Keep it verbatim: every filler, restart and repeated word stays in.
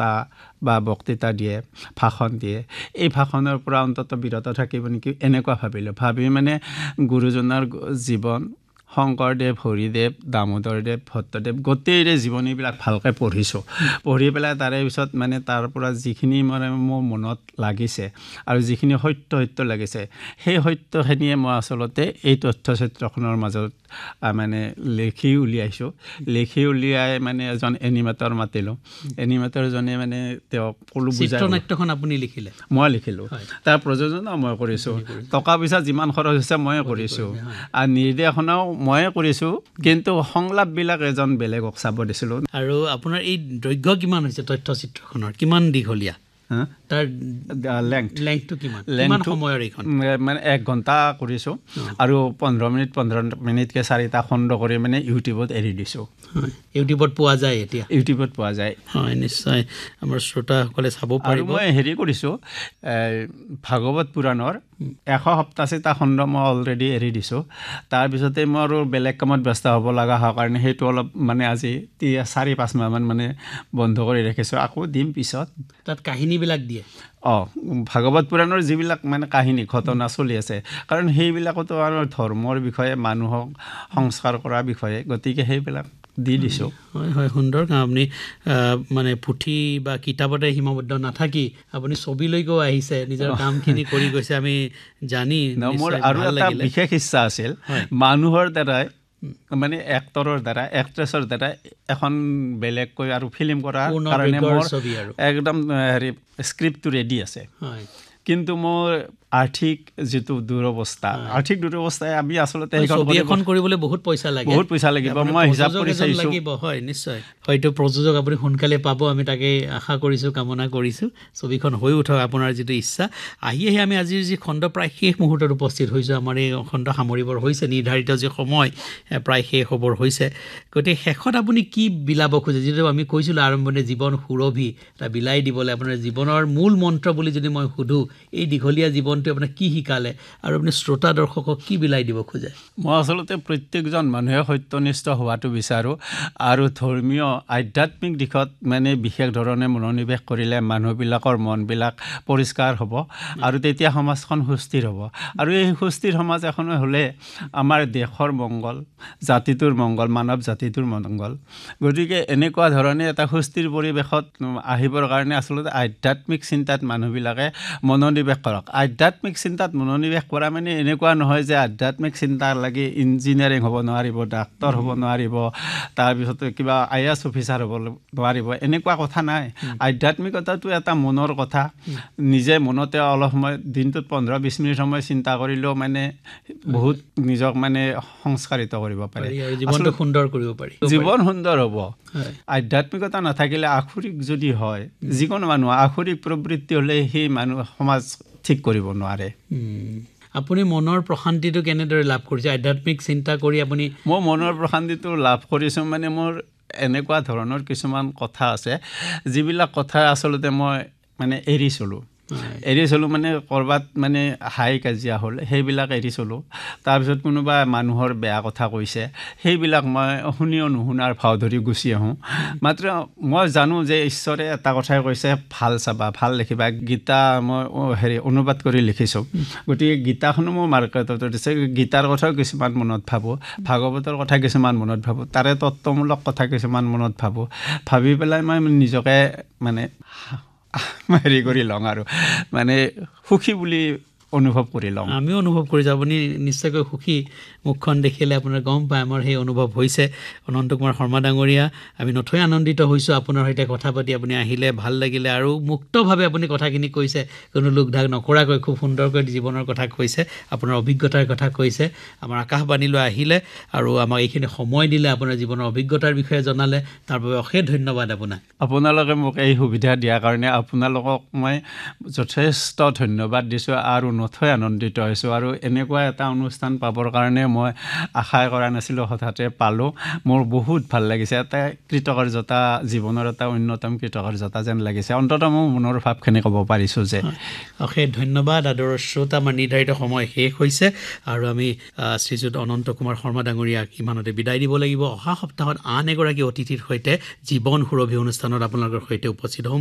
বাৰ্তা বা বক্তৃতা দিয়ে, ভাষণ দিয়ে, এই ভাষণৰ পৰা অন্তত বিৰত থাকিব নেকি এনেকুৱা ভাবিলোঁ। ভাবি মানে গুৰুজনাৰ জীৱন, শংকৰদেৱ, হৰিদেৱ, দামোদৰদেৱ, ভট্টদেৱ গোটেইৰে জীৱনীবিলাক ভালকৈ পঢ়িছোঁ। পঢ়ি পেলাই তাৰে পিছত মানে তাৰ পৰা যিখিনি মানে মোৰ মনত লাগিছে আৰু যিখিনি সত্য সত্য লাগিছে, সেই সত্যখিনিয়ে মই আচলতে এই তথ্যচিত্ৰখনৰ মাজত মানে লিখি উলিয়াইছোঁ। লিখি উলিয়াই মানে এজন এনিমেটৰ মাতিলোঁ। এনিমেটৰজনে মানে তেওঁক ক'লো বুজাই। চিত্ৰনাট্যখন আপুনি লিখিলে? মই লিখিলোঁ। তাৰ প্ৰযোজনাও মই কৰিছোঁ, টকা পইচা যিমান খৰচ হৈছে ময়ে কৰিছোঁ, আৰু নিৰ্দেশনাও ময়ে কৰিছোঁ, কিন্তু সংলাপবিলাক এজন বেলেগক চাব দিছিলোঁ। আৰু আপোনাৰ এই দৈৰ্ঘ্য কিমান হৈছে তথ্যচিত্ৰখনৰ? কিমান দীঘলীয়া? তাৰ লেংথ লেংথটো কিমান? কিমান সময়ৰ এইখন? মানে এক ঘণ্টা কৰিছোঁ আৰু পোন্ধৰ মিনিট পোন্ধৰ মিনিটকৈ চাৰিটা খণ্ড কৰি মানে ইউটিউবত এৰি দিছোঁ। ইউটিউবত পোৱা যায় এতিয়া? ইউটিউবত পোৱা যায়। হয়, নিশ্চয় আমাৰ শ্ৰোতাসকলে চাব পাৰিব। আৰু মই হেৰি কৰিছোঁ, ভাগৱত পুৰাণৰ এশ সপ্তাশীটা খণ্ড মই অলৰেডি এৰি দিছোঁ। তাৰপিছতে মই আৰু বেলেগ কামত ব্যস্ত হ'ব লগা হোৱাৰ কাৰণে সেইটো অলপ মানে আজি চাৰি পাঁচ মাহমান মানে বন্ধ কৰি ৰাখিছোঁ। আকৌ দিম পিছত। তাত কাহিনীবিলাক দিয়ে? অঁ, ভাগৱত পুৰাণৰ যিবিলাক মানে কাহিনী ঘটনা চলি আছে, কাৰণ সেইবিলাকতো আৰু ধৰ্মৰ বিষয়ে, মানুহক সংস্কাৰ কৰাৰ বিষয়ে, গতিকে সেইবিলাক দি দিছোঁ। হয় হয়, সুন্দৰ কাম। আপুনি মানে পুথি বা কিতাপতে সীমাবদ্ধ নাথাকি আপুনি ছবিলৈকেও আহিছে, নিজৰ কামখিনি কৰি গৈছে, আমি জানি মোৰ আৰু এটা বিশেষ ইচ্ছা আছিল মানুহৰ দ্বাৰাই মানে এক্টৰৰ দ্বাৰা, এক্ট্ৰেছৰ দ্বাৰা এখন বেলেগকৈ আৰু ফিল্ম কৰাৰ কাৰণে মোৰ একদম হেৰি স্ক্ৰিপ্টটো ৰেডি আছে। কিন্তু মোৰ আৰ্থিক যিটো দুৰৱস্থা, আৰ্থিক দুৰৱস্থাই আমি আচলতে ছবি এখন কৰিবলৈ বহুত পইচা লাগে, বহুত পইচা লাগিব। মই হিচাপ কৰি চাইছোঁ। হয়, নিশ্চয়। হয়তো প্ৰযোজক আপুনি সোনকালে পাব, আমি তাকে আশা কৰিছোঁ, কামনা কৰিছোঁ। ছবিখন হৈ উঠক আপোনাৰ যিটো ইচ্ছা। আহি আহি আমি আজিৰ যি খণ্ড প্ৰায় শেষ মুহূৰ্তত উপস্থিত হৈছোঁ। আমাৰ এই খণ্ড সামৰিবৰ হৈছে, নিৰ্ধাৰিত যি সময় প্ৰায় শেষ হ'বৰ হৈছে। গতিকে শেষত আপুনি কি বিলাব খোজে? যিটো আমি কৈছিলোঁ আৰম্ভণি, জীৱন সুৰভি এটা বিলাই দিবলৈ, আপোনাৰ জীৱনৰ মূল মন্ত্ৰ বুলি যদি মই সোধোঁ, এই দীঘলীয়া জীৱনটো আপোনাক কি শিকালে আৰু আপুনি শ্ৰোতা দৰ্শকক কি বিলাই দিব খোজে? মই আচলতে প্ৰত্যেকজন মানুহে সত্যনিষ্ঠ হোৱাটো বিচাৰোঁ, আৰু ধৰ্মীয় আধ্যাত্মিক দিশত মানে বিশেষ ধৰণে মনোনিৱেশ কৰিলে মানুহবিলাকৰ মনবিলাক পৰিষ্কাৰ হ'ব, আৰু তেতিয়া সমাজখন সুস্থিৰ হ'ব। আৰু এই সুস্থিৰ সমাজ এখন হ'লে আমাৰ দেশৰ মংগল, জাতিটোৰ মংগল, মানৱ জাতিটোৰ মংগল। গতিকে এনেকুৱা ধৰণে এটা সুস্থিৰ পৰিৱেশত আহিবৰ কাৰণে আচলতে আধ্যাত্মিক চিন্তাত মানুহবিলাকে মনোনিৱেশ কৰক। আধ্যাত্মিক চিন্তাত মনোনিৱেশ কৰা মানে এনেকুৱা নহয় যে আধ্যাত্মিক চিন্তাৰ লাগি ইঞ্জিনিয়াৰিং হ'ব নোৱাৰিব, ডাক্তৰ হ'ব নোৱাৰিব, তাৰপিছতে কিবা আই এ এছ অফিচাৰ হ'ব নোৱাৰিব, এনেকুৱা কথা নাই। আধ্যাত্মিকতাটো এটা মনৰ কথা। নিজে মনতে অলপ সময়, দিনটোত পোন্ধৰ বিছ মিনিট সময় চিন্তা কৰিলেও মানে বহুত নিজক মানে সংস্কাৰিত কৰিব পাৰে, জীৱনটো সুন্দৰ কৰিব পাৰি, জীৱন সুন্দৰ হ'ব। আধ্যাত্মিকতা নাথাকিলে, আখৰিক যদি হয়, যিকোনো মানুহ আখৰিক প্ৰবৃত্তি হ'লে সেই মানুহ সমাজ ঠিক কৰিব নোৱাৰে। আপুনি মনৰ প্ৰশান্তিটো কেনেদৰে লাভ কৰিছে আধ্যাত্মিক চিন্তা কৰি? আপুনি মই মনৰ প্ৰশান্তিটো লাভ কৰিছোঁ মানে মোৰ এনেকুৱা ধৰণৰ কিছুমান কথা আছে, যিবিলাক কথা আচলতে মই মানে এৰি চলোঁ। এৰি চলোঁ মানে ক'ৰবাত মানে হাই কাজিয়া হ'ল, সেইবিলাক এৰি চলোঁ। তাৰপিছত কোনোবা মানুহৰ বেয়া কথা কৈছে, সেইবিলাক মই শুনিও নুশুনাৰ ভাও ধৰি গুচি আহোঁ। মাত্ৰ মই জানো যে ঈশ্বৰে এটা কথাই কৈছে, ভাল চাবা, ভাল লিখিবা। গীতা মই হেৰি অনুবাদ কৰি লিখিছোঁ, গতিকে গীতাখনো মই মাৰ্কেটত দিছে। গীতাৰ কথাও কিছুমান মনত ভাবোঁ, ভাগৱতৰ কথা কিছুমান মনত ভাবোঁ, তাৰে তত্ত্বমূলক কথা কিছুমান মনত ভাবোঁ। ভাবি পেলাই মই নিজকে মানে হেৰি কৰি লওঁ, আৰু মানে সুখী বুলি অনুভৱ কৰি লওঁ। আমিও অনুভৱ কৰিছোঁ, আপুনি নিশ্চয়কৈ সুখী। মুখখন দেখিলে আপোনাৰ গম পায় আমাৰ সেই অনুভৱ হৈছে। অনন্ত কুমাৰ শৰ্মা ডাঙৰীয়া, আমি নথৈ আনন্দিত হৈছোঁ আপোনাৰ সৈতে কথা পাতি। আপুনি আহিলে ভাল লাগিলে, আৰু মুক্তভাৱে আপুনি কথাখিনি কৈছে, কোনো লোক ঢাক নকৰাকৈ খুব সুন্দৰকৈ জীৱনৰ কথা কৈছে, আপোনাৰ অভিজ্ঞতাৰ কথা কৈছে। আমাৰ আকাশবাণীলৈ আহিলে আৰু আমাক এইখিনি সময় দিলে, আপোনাৰ জীৱনৰ অভিজ্ঞতাৰ বিষয়ে জনালে, তাৰ বাবে অশেষ ধন্যবাদ আপোনাক। আপোনালোকে মোক এই সুবিধা দিয়াৰ কাৰণে আপোনালোকক মই যথেষ্ট ধন্যবাদ দিছোঁ, আৰু নথৈ আনন্দিত হৈছোঁ। আৰু এনেকুৱা এটা অনুষ্ঠান পাবৰ কাৰণে মই আশা কৰা নাছিলোঁ, হঠাতে পালোঁ। মোৰ বহুত ভাল লাগিছে। এটা কৃতকাৰ্যতা, জীৱনৰ এটা অন্যতম কৃতকাৰ্যতা যেন লাগিছে। অন্ততঃ মোৰ মনৰ ভাৱখিনি ক'ব পাৰিছোঁ যে। অশেষ ধন্যবাদ আদৰৰ শ্ৰোতা। আমাৰ নিৰ্ধাৰিত সময় শেষ হৈছে, আৰু আমি শ্ৰীযুত অনন্ত কুমাৰ শৰ্মা ডাঙৰীয়াক ইমানতে বিদায় দিব লাগিব। অহা সপ্তাহত আন এগৰাকী অতিথিৰ সৈতে জীৱন সুৰভি অনুষ্ঠানত আপোনালোকৰ সৈতে উপস্থিত হ'ম।